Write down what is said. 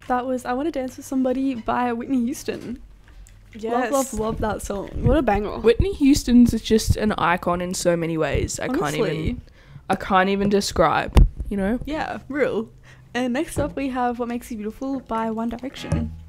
That was I Want to Dance with Somebody by Whitney Houston. Yes. Love that song. What a banger. Whitney Houston's just an icon in so many ways. Honestly. I can't even describe, you know? Yeah, real. And next up we have What Makes You Beautiful by One Direction.